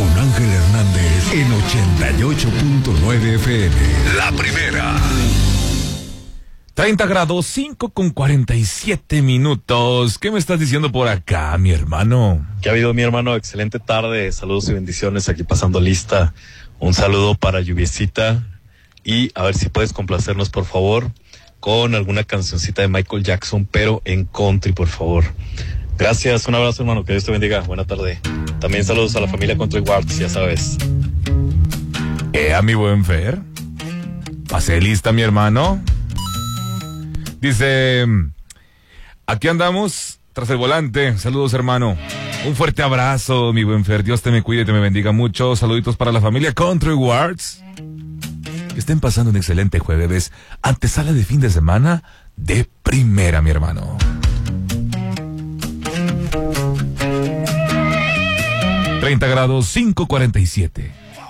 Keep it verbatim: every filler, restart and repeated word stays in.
con Ángel Hernández en ochenta y ocho punto nueve F M. La primera. treinta grados, cinco con cuarenta y siete minutos. ¿Qué me estás diciendo por acá, mi hermano? ¿Qué ha habido, mi hermano? Excelente tarde. Saludos y bendiciones aquí pasando lista. Un saludo para Lluviecita. Y a ver si puedes complacernos, por favor, con alguna cancioncita de Michael Jackson, pero en country, por favor. Gracias, un abrazo, hermano, que Dios te bendiga. Buena tarde. También saludos a la familia Country Wards, ya sabes. Eh, a mi buen Fer. Pasé lista, mi hermano. Dice, aquí andamos tras el volante. Saludos, hermano. Un fuerte abrazo, mi buen Fer. Dios te me cuide y te me bendiga mucho. Saluditos para la familia Country Wards. Que estén pasando un excelente jueves. Antesala de fin de semana de primera, mi hermano. treinta grados, cinco cuarenta y siete.